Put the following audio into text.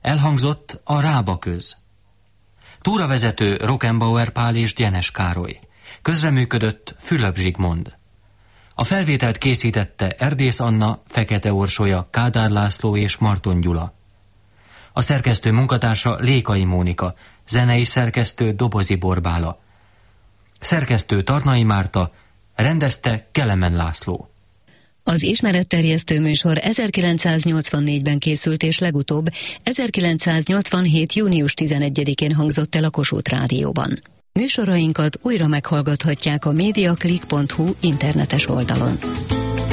Elhangzott a Rábaköz. Túravezető Rockenbauer Pál és Gyenes Károly. Közreműködött Fülöp Zsigmond. A felvételt készítette Erdész Anna, Fekete Orsolya, Kádár László és Marton Gyula. A szerkesztő munkatársa Lékai Mónika, zenei szerkesztő Dobozi Borbála. Szerkesztő Tarnai Márta, rendezte Kelemen László. Az ismeretterjesztő műsor 1984-ben készült, és legutóbb 1987. június 11-én hangzott el a Kossuth Rádióban. Műsorainkat újra meghallgathatják a mediaclick.hu internetes oldalon.